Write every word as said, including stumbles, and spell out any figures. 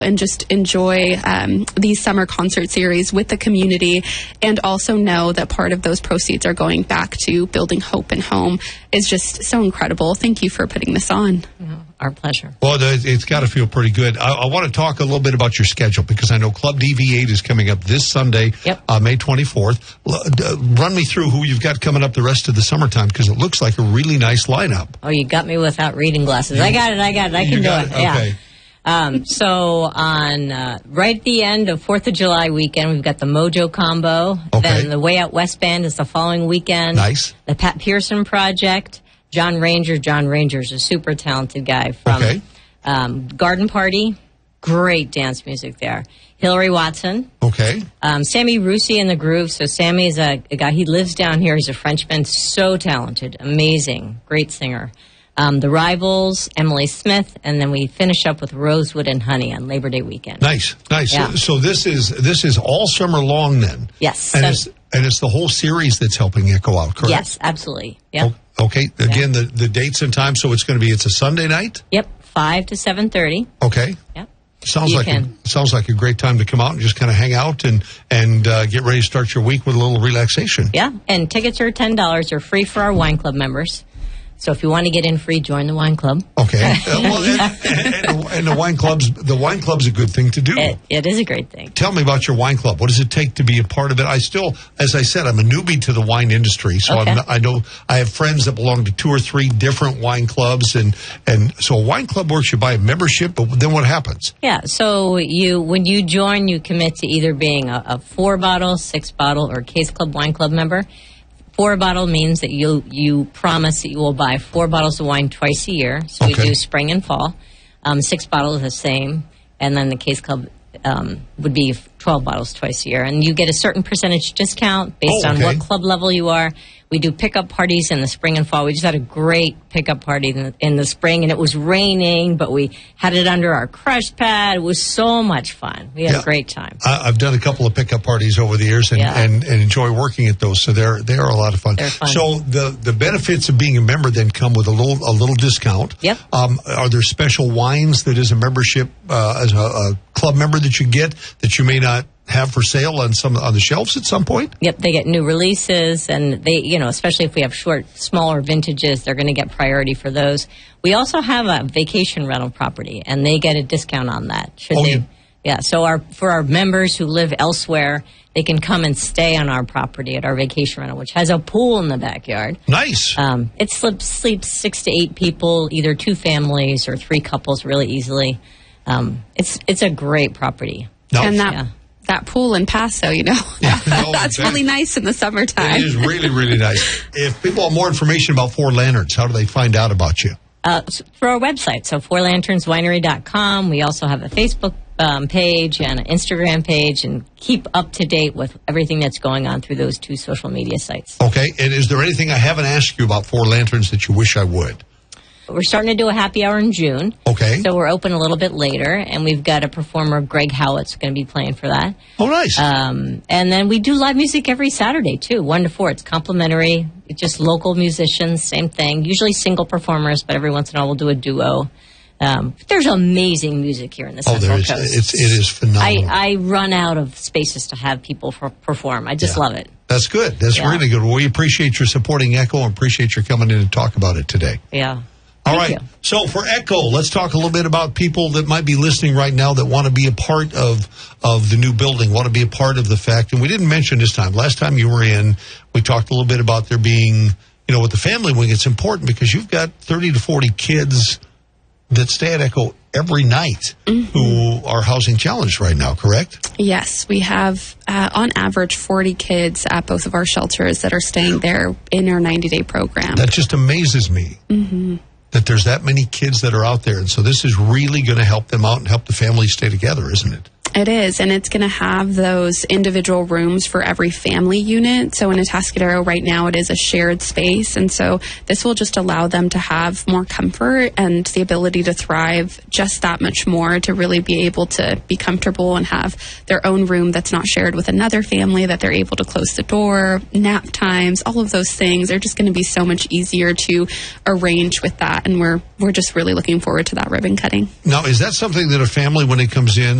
and just enjoy um, these summer concert series with the community, and also know that part of those proceeds are going back to building hope and home is just so incredible. Thank you for putting this on. Yeah, our pleasure. Well, it's got to feel pretty good. I, I want to talk a little bit about your schedule, because I know Club D V eight is coming up this Sunday, yep. uh, May twenty-fourth. L- uh, run me through who you've got coming up the rest of the summertime, because it looks like a really nice lineup. Oh, you got me without reading glasses. I got it, I got it, I can you do got it. it. Okay. Yeah. Um, so on uh, right at the end of fourth of July weekend, we've got the Mojo Combo. Okay. Then the Way Out West Band is the following weekend. Nice. The Pat Pearson Project. John Ranger. John Ranger's a super talented guy from Okay. um, Garden Party. Great dance music there. Hillary Watson. Okay. Um, Sammy Russi in the Groove. So Sammy is a, a guy, he lives down here. He's a Frenchman. So talented. Amazing. Great singer. Um, the Rivals, Emily Smith, and then we finish up with Rosewood and Honey on Labor Day weekend. Nice, nice. Yeah. So, so this is this is all summer long then? Yes. And, So- it's, and it's the whole series that's helping Echo out, correct? Yes, absolutely. Yep. O- okay, again, the, the dates and times, so it's going to be, it's a Sunday night? Yep, five to seven thirty. Okay. Yep. Sounds You like a, can. sounds like a great time to come out and just kind of hang out and and uh, get ready to start your week with a little relaxation. Yeah, and tickets are ten dollars. They're free for our wine club members. So if you want to get in free, join the wine club. Okay. Uh, well, and, and, and the wine club's the wine club's a good thing to do. It, it is a great thing. Tell me about your wine club. What does it take to be a part of it? I still, as I said, I'm a newbie to the wine industry, so Okay. I'm not, I know I have friends that belong to two or three different wine clubs, and and so a wine club works. You buy a membership, but then what happens? Yeah, so you when you join, you commit to either being a, a four bottle, six bottle, or Case Club wine club member. Four bottle means that you you promise that you will buy four bottles of wine twice a year. So Okay. we do spring and fall. Um, six bottles is the same, and then the Case Club um, would be twelve bottles twice a year, and you get a certain percentage discount based Oh, on okay. what club level you are. We do pickup parties in the spring and fall. We just had a great pickup party in the, in the spring, and it was raining, but we had it under our crush pad. It was so much fun. We had Yeah. a great time. I, I've done a couple of pickup parties over the years, and, Yeah. and, and enjoy working at those. So they're they are a lot of fun. They're fun. So the the benefits of being a member then come with a little a little discount. Yep. Um, are there special wines that is a membership uh, as a, a club member that you get that you may not have for sale on some on the shelves at some point? Yep, they get new releases, and they, you know, especially if we have short, smaller vintages, they're going to get priority for those. We also have a vacation rental property, and they get a discount on that. Should Oh, they? you- Yeah. So our for our members who live elsewhere, they can come and stay on our property at our vacation rental, which has a pool in the backyard. Nice. Um, it sleeps, sleeps six to eight people, either two families or three couples, really easily. Um, it's it's a great property. No. And that Yeah. that pool in Paso, you know, Yeah. No, that's that- really nice in the summertime. It is really, really nice. If people want more information about Four Lanterns, how do they find out about you? Uh, through our website, so four lanterns winery dot com. We also have a Facebook um, page and an Instagram page, and keep up to date with everything that's going on through those two social media sites. Okay. And is there anything I haven't asked you about Four Lanterns that you wish I would? We're starting to do a happy hour in June. Okay. So we're open a little bit later, and we've got a performer, Greg Howitt's going to be playing for that. Oh, nice. Um, and then we do live music every Saturday, too, one to four. It's complimentary. It's just local musicians, same thing. Usually single performers, but every once in a while we'll do a duo. Um, there's amazing music here in the oh, Central there is. Coast. It's, it is phenomenal. I, I run out of spaces to have people for, perform. I just Yeah. love it. That's good. That's Yeah. really good. We appreciate your supporting Echo and appreciate your coming in and talk about it today. Yeah. All Thank right. you. So for Echo, let's talk a little bit about people that might be listening right now that want to be a part of of the new building, want to be a part of the fact. And we didn't mention this time. Last time you were in, we talked a little bit about there being, you know, with the family wing, it's important because you've got thirty to forty kids that stay at Echo every night Mm-hmm. who are housing challenged right now, correct? Yes, we have uh, on average forty kids at both of our shelters that are staying there in our ninety-day program. That just amazes me. Mm-hmm. That there's that many kids that are out there. And so this is really going to help them out and help the families stay together, isn't it? It is, and it's going to have those individual rooms for every family unit. So in Atascadero right now, it is a shared space, and so this will just allow them to have more comfort and the ability to thrive just that much more, to really be able to be comfortable and have their own room that's not shared with another family, that they're able to close the door, nap times, all of those things are just going to be so much easier to arrange with that, and we're we're just really looking forward to that ribbon cutting. Now, is that something that a family, when it comes in,